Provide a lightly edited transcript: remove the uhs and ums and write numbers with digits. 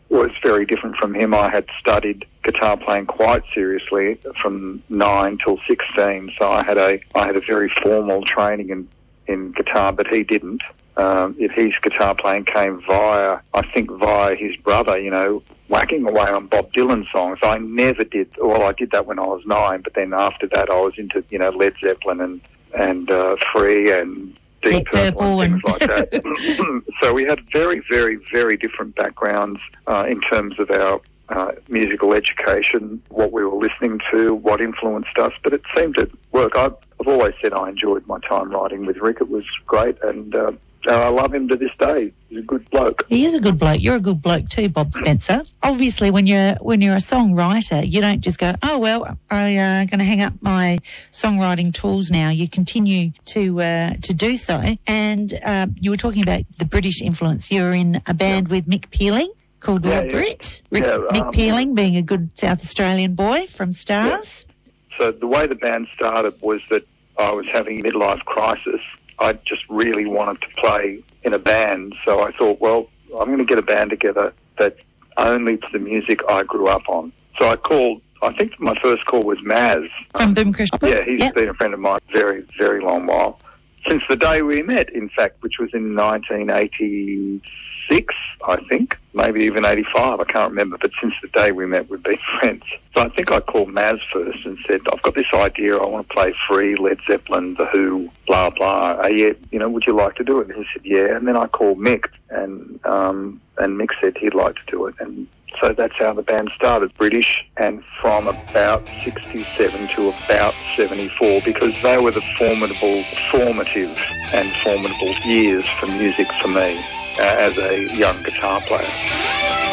was very different from him. I had studied guitar playing quite seriously from 9 till 16, so I had a very formal training in guitar, but he didn't. His guitar playing came via his brother, whacking away on Bob Dylan songs. I never did. Well, I did that when I was 9, but then after that I was into, Led Zeppelin and Free and Deep Purple and things like that. So we had very, very, very different backgrounds in terms of our musical education, what we were listening to, what influenced us, but it seemed to work. I've always said I enjoyed my time writing with Rick. It was great, and I love him to this day. He's a good bloke. He is a good bloke. You're a good bloke too, Bob Spencer. Obviously, when you're a songwriter, you don't just go, oh, well, I'm going to hang up my songwriting tools now. You continue to do so. And you were talking about the British influence. You were in a band with Mick Peeling called Robert. Mick Peeling being a good South Australian boy from Stars. Yeah. So the way the band started was that I was having a midlife crisis. I just really wanted to play in a band, so I thought, well, I'm going to get a band together that's only to the music I grew up on. So I think my first call was Maz. From Boom Crush. Yeah, he's been a friend of mine very, very long while. Since the day we met, in fact, which was in 1986, I think, maybe even 85, I can't remember, but since the day we met, we've been friends. So I think I called Maz first and said, I've got this idea, I want to play Free, Led Zeppelin, The Who, blah, blah. Would you like to do it? And he said, yeah. And then I called Mick, and Mick said he'd like to do it. And so that's how the band started, British, and from about 67 to about 74, because they were the formative and formidable years for music for me as a young guitar player.